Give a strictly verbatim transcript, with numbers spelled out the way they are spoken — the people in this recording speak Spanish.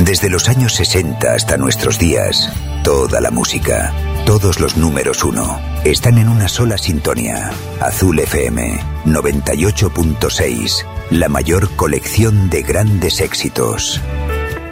Desde los años sesenta hasta nuestros días, toda la música, todos los números uno, están en una sola sintonía. Azul F M noventa y ocho punto seis, la mayor colección de grandes éxitos.